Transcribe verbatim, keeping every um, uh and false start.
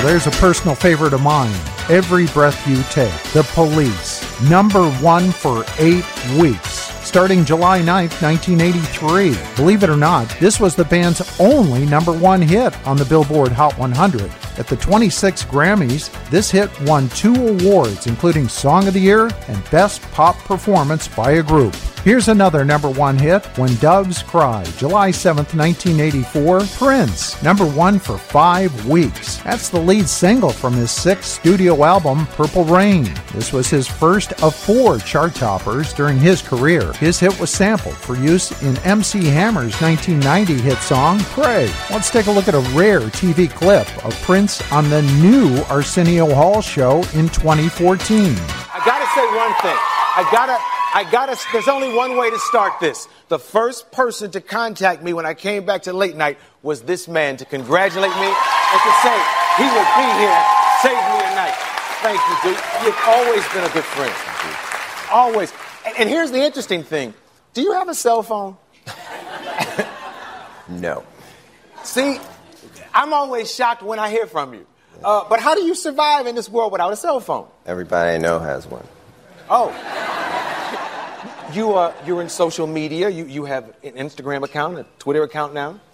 there's a personal favorite of mine. Every Breath You Take. The Police. Number one for eight weeks. Starting July ninth, nineteen eighty-three. Believe it or not, this was the band's only number one hit on the Billboard Hot one hundred. At the twenty-six Grammys, this hit won two awards, including Song of the Year and Best Pop Performance by a Group. Here's another number one hit, When Doves Cry, July seventh, nineteen eighty-four. Prince, number one for five weeks. That's the lead single from his sixth studio album, Purple Rain. This was his first of four chart toppers during his career. His hit was sampled for use in M C Hammer's nineteen ninety hit song, Pray. Let's take a look at a rare T V clip of Prince on the new Arsenio Hall show in twenty fourteen. I gotta say one thing. I gotta... I gotta, there's only one way to start this. The first person to contact me when I came back to late night was this man to congratulate me and to say he would be here, save me a night. Thank you, dude. You've always been a good friend. Always. And, and here's the interesting thing. Do you have a cell phone? No. See, I'm always shocked when I hear from you. Uh, but how do you survive in this world without a cell phone? Everybody I know has one. Oh. You, uh, you're in social media. You, you have an Instagram account, a Twitter account now?